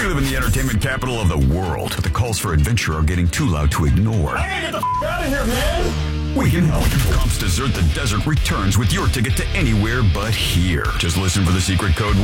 We live in the entertainment capital of the world, but the calls for adventure are getting too loud to ignore. I gotta get the out of here, man! We can help. Comp's Desert the Desert returns with your ticket to anywhere but here. Just listen for the secret code